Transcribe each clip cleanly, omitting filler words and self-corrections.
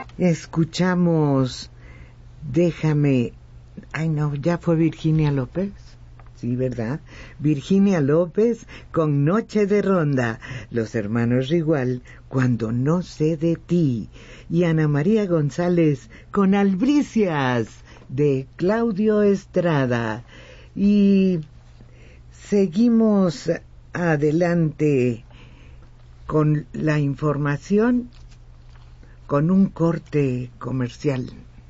Escuchamos Déjame... Ay, no, ya fue Virginia López. Sí, ¿verdad? Virginia López con Noche de Ronda. Los hermanos Rigual, Cuando no sé de ti. Y Ana María González con Albricias, de Claudio Estrada. Y seguimos adelante con la información, con un corte comercial.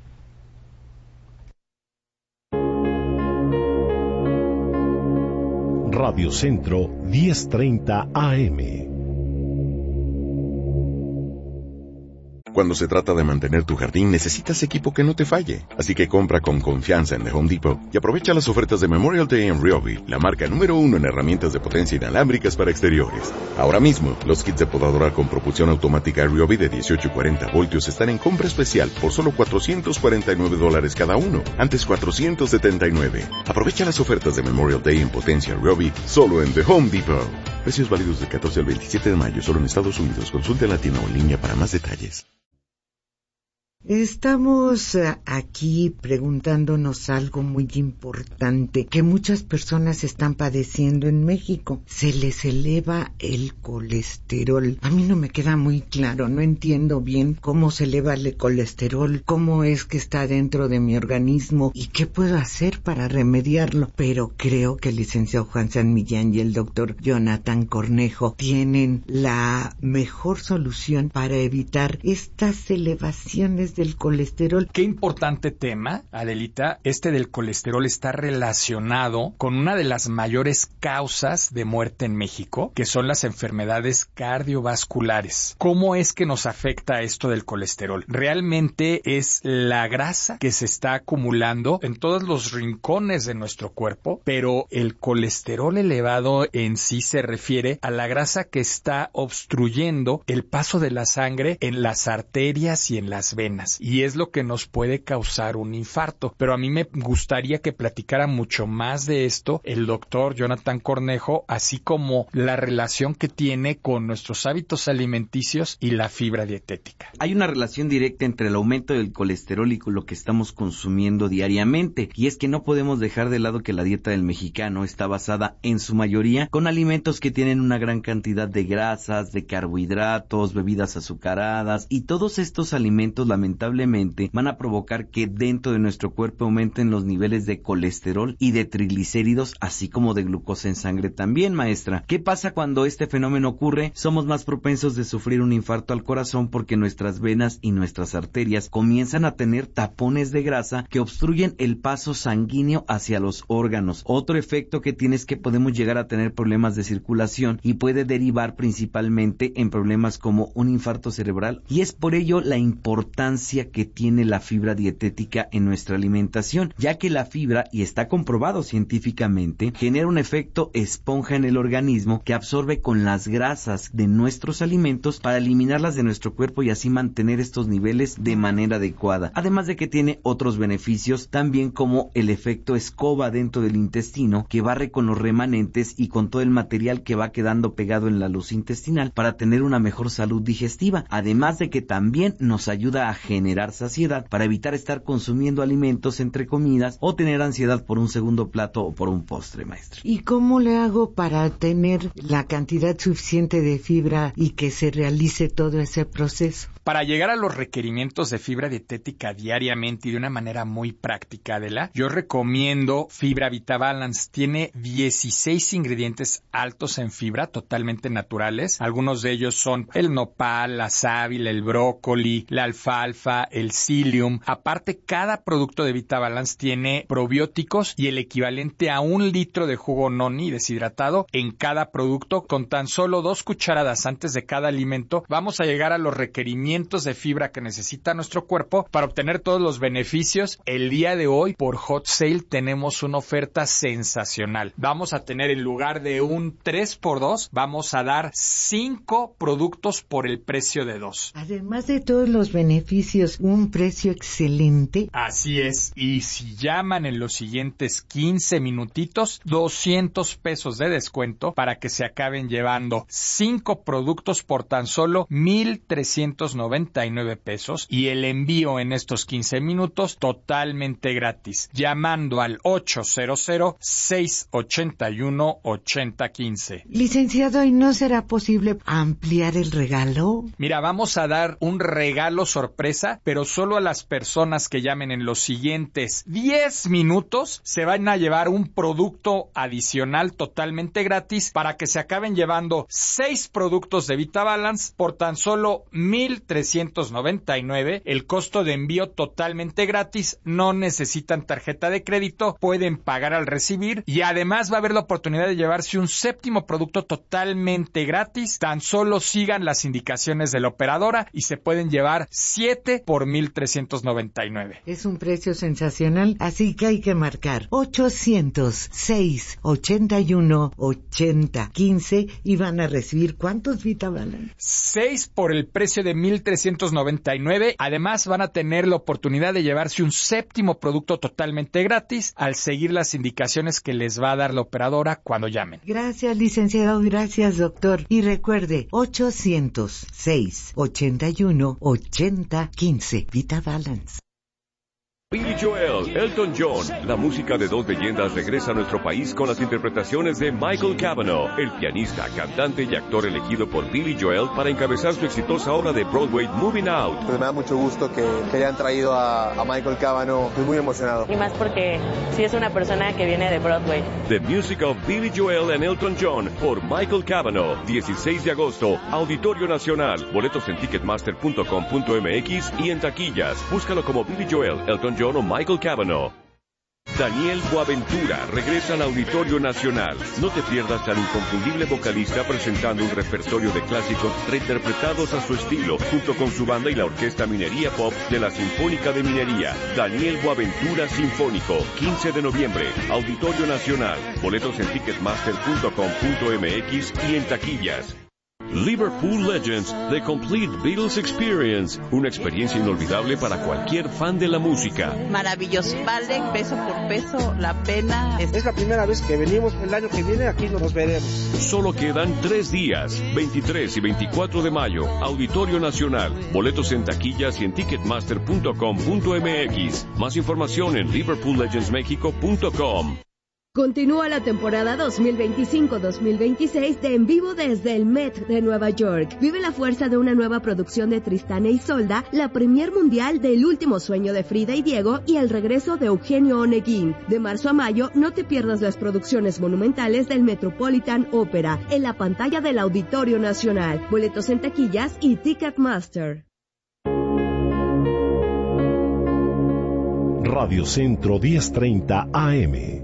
Radio Centro 1030 AM. Cuando se trata de mantener tu jardín, necesitas equipo que no te falle. Así que compra con confianza en The Home Depot y aprovecha las ofertas de Memorial Day en Ryobi, la marca número 1 en herramientas de potencia inalámbricas para exteriores. Ahora mismo, los kits de podadora con propulsión automática Ryobi de 18 y 40 voltios están en compra especial por solo $449 cada uno, antes $479. Aprovecha las ofertas de Memorial Day en potencia Ryobi solo en The Home Depot. Precios válidos del 14 al 27 de mayo solo en Estados Unidos. Consulte en la tienda o en línea para más detalles. Estamos aquí preguntándonos algo muy importante que muchas personas están padeciendo en México. Se les eleva el colesterol. A mí no me queda muy claro, no entiendo bien cómo se eleva el colesterol, cómo es que está dentro de mi organismo y qué puedo hacer para remediarlo. Pero creo que el licenciado Juan San Millán y el doctor Jonathan Cornejo tienen la mejor solución para evitar estas elevaciones del colesterol. Qué importante tema, Adelita. Este del colesterol está relacionado con una de las mayores causas de muerte en México, que son las enfermedades cardiovasculares. ¿Cómo es que nos afecta esto del colesterol? Realmente es la grasa que se está acumulando en todos los rincones de nuestro cuerpo, pero el colesterol elevado en sí se refiere a la grasa que está obstruyendo el paso de la sangre en las arterias y en las venas. Y es lo que nos puede causar un infarto. Pero a mí me gustaría que platicara mucho más de esto el doctor Jonathan Cornejo, así como la relación que tiene con nuestros hábitos alimenticios y la fibra dietética. Hay una relación directa entre el aumento del colesterol y con lo que estamos consumiendo diariamente. Y es que no podemos dejar de lado que la dieta del mexicano está basada en su mayoría con alimentos que tienen una gran cantidad de grasas, de carbohidratos, bebidas azucaradas, y todos estos alimentos lamentablemente van a provocar que dentro de nuestro cuerpo aumenten los niveles de colesterol y de triglicéridos, así como de glucosa en sangre también, maestra. ¿Qué pasa cuando este fenómeno ocurre? Somos más propensos de sufrir un infarto al corazón porque nuestras venas y nuestras arterias comienzan a tener tapones de grasa que obstruyen el paso sanguíneo hacia los órganos. Otro efecto que tiene es que podemos llegar a tener problemas de circulación y puede derivar principalmente en problemas como un infarto cerebral, y es por ello la importancia que tiene la fibra dietética en nuestra alimentación, ya que la fibra, y está comprobado científicamente, genera un efecto esponja en el organismo que absorbe con las grasas de nuestros alimentos para eliminarlas de nuestro cuerpo y así mantener estos niveles de manera adecuada. Además de que tiene otros beneficios también, como el efecto escoba dentro del intestino, que barre con los remanentes y con todo el material que va quedando pegado en la luz intestinal para tener una mejor salud digestiva. Además de que también nos ayuda a generar saciedad para evitar estar consumiendo alimentos entre comidas o tener ansiedad por un segundo plato o por un postre, maestra. ¿Y cómo le hago para tener la cantidad suficiente de fibra y que se realice todo ese proceso? Para llegar a los requerimientos de fibra dietética diariamente y de una manera muy práctica, Adela, yo recomiendo Fibra VitaBalance. Tiene 16 ingredientes altos en fibra, totalmente naturales. Algunos de ellos son el nopal, la sábila, el brócoli, la alfalfa, el psyllium. Aparte, cada producto de VitaBalance tiene probióticos y el equivalente a 1 litro de jugo noni deshidratado en cada producto. Con tan solo 2 cucharadas antes de cada alimento, vamos a llegar a los requerimientos de fibra que necesita nuestro cuerpo para obtener todos los beneficios. El día de hoy, por Hot Sale, tenemos una oferta sensacional. Vamos a tener, en lugar de un 3x2, vamos a dar 5 productos por el precio de 2. Además de todos los beneficios beneficios, un precio excelente. Así es, y si llaman en los siguientes 15 minutitos, 200 pesos de descuento para que se acaben llevando 5 productos por tan solo 1,399 pesos y el envío en estos 15 minutos totalmente gratis, llamando al 800-681-8015. Licenciado, ¿y no será posible ampliar el regalo? Mira, vamos a dar un regalo sorpresa, pero solo a las personas que llamen en los siguientes 10 minutos se van a llevar un producto adicional totalmente gratis para que se acaben llevando 6 productos de VitaBalance por tan solo 1,399. El costo de envío totalmente gratis, no necesitan tarjeta de crédito, pueden pagar al recibir y además va a haber la oportunidad de llevarse un 7º producto totalmente gratis. Tan solo sigan las indicaciones de la operadora y se pueden llevar 7 por 1,399. Es un precio sensacional, así que hay que marcar 800-681-8015 y van a recibir ¿cuántos VitaBalance? 6 por el precio de 1,399. Además van a tener la oportunidad de llevarse un 7º producto totalmente gratis al seguir las indicaciones que les va a dar la operadora cuando llamen. Gracias, licenciado, gracias, doctor. Y recuerde, 800-681-8015, VitaBalance. Billy Joel, Elton John, la música de dos leyendas regresa a nuestro país con las interpretaciones de Michael Cavanaugh, el pianista, cantante y actor elegido por Billy Joel para encabezar su exitosa obra de Broadway Moving Out. Pues me da mucho gusto que hayan traído a Michael Cavanaugh, estoy muy emocionado. Y más porque sí es una persona que viene de Broadway. The Music of Billy Joel and Elton John por Michael Cavanaugh, 16 de agosto, Auditorio Nacional, boletos en ticketmaster.com.mx y en taquillas. Búscalo como Billy Joel, Elton John o Michael Cavanaugh. Daniel Boaventura regresa al Auditorio Nacional. No te pierdas al inconfundible vocalista presentando un repertorio de clásicos reinterpretados a su estilo, junto con su banda y la Orquesta Minería Pop de la Sinfónica de Minería. Daniel Boaventura Sinfónico, 15 de noviembre, Auditorio Nacional. Boletos en ticketmaster.com.mx y en taquillas. Liverpool Legends, The Complete Beatles Experience, una experiencia inolvidable para cualquier fan de la música. Maravilloso, vale peso por peso la pena. Es la primera vez que venimos, el año que viene aquí nos veremos. Solo quedan 3 días, 23 y 24 de mayo, Auditorio Nacional. Boletos en taquillas y en ticketmaster.com.mx. Más información en liverpoollegendsmexico.com. Continúa la temporada 2025-2026 de En Vivo desde el Met de Nueva York. Vive la fuerza de una nueva producción de Tristán e Isolda, la premier mundial del Último Sueño de Frida y Diego y el regreso de Eugenio Oneguín. De marzo a mayo, no te pierdas las producciones monumentales del Metropolitan Opera en la pantalla del Auditorio Nacional. Boletos en taquillas y Ticketmaster. Radio Centro 1030 AM.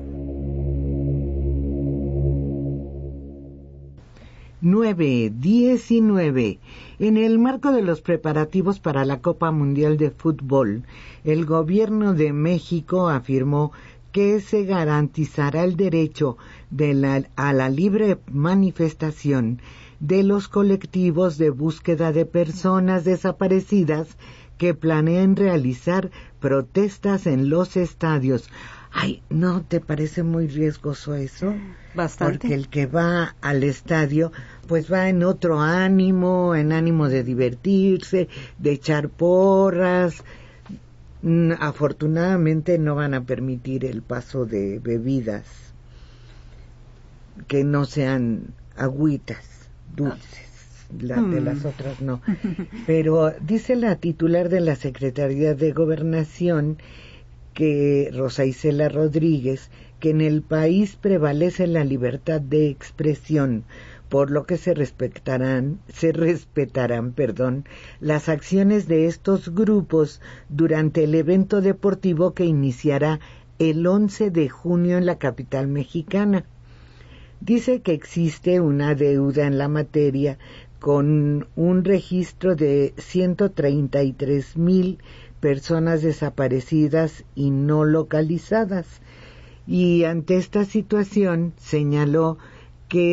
9:19. En el marco de los preparativos para la Copa Mundial de Fútbol, el Gobierno de México afirmó que se garantizará el derecho a la libre manifestación de los colectivos de búsqueda de personas desaparecidas que planeen realizar protestas en los estadios. Ay, ¿no te parece muy riesgoso eso? Bastante. Porque el que va al estadio, pues va en otro ánimo, en ánimo de divertirse, de echar porras. Afortunadamente no van a permitir el paso de bebidas que no sean agüitas dulces. De las otras no. Pero dice la titular de la Secretaría de Gobernación, que Rosa Isela Rodríguez, que en el país prevalece la libertad de expresión, por lo que se respetarán, las acciones de estos grupos durante el evento deportivo que iniciará el 11 de junio en la capital mexicana. Dice que existe una deuda en la materia con un registro de 133,000 personas desaparecidas y no localizadas. Y ante esta situación señaló que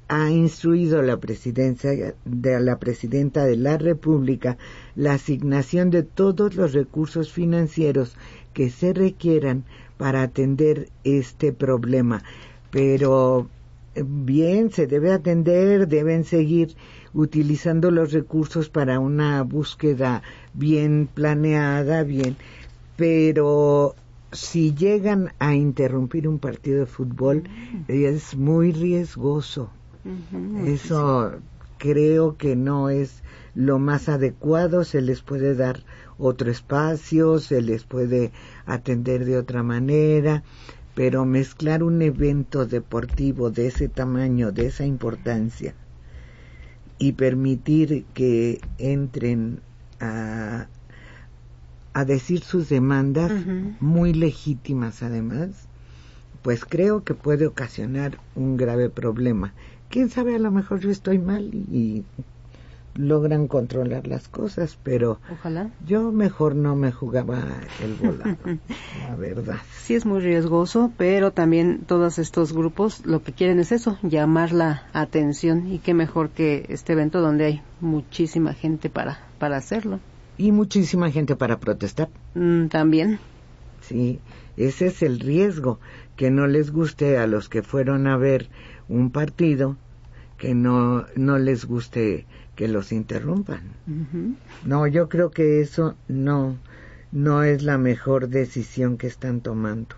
ha instruido la presidenta de la República la asignación de todos los recursos financieros que se requieran para atender este problema. Pero bien, se debe atender, deben seguir utilizando los recursos para una búsqueda bien planeada, pero si llegan a interrumpir un partido de fútbol, es muy riesgoso. Eso creo que no es lo más adecuado. Se les puede dar otro espacio, se les puede atender de otra manera, pero mezclar un evento deportivo de ese tamaño, de esa importancia, y permitir que entren a decir sus demandas, muy legítimas además, pues creo que puede ocasionar un grave problema. Quién sabe, a lo mejor yo estoy mal y logran controlar las cosas, pero ojalá. Yo mejor no me jugaba el volado, la verdad. Sí, es muy riesgoso, pero también todos estos grupos lo que quieren es eso, llamar la atención, y qué mejor que este evento donde hay muchísima gente para hacerlo. Y muchísima gente para protestar. También. Sí, ese es el riesgo, que no les guste a los que fueron a ver un partido, que no les guste que los interrumpan. No, yo creo que eso no es la mejor decisión que están tomando.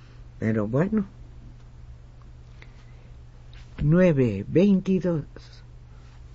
Pero bueno. 9:22.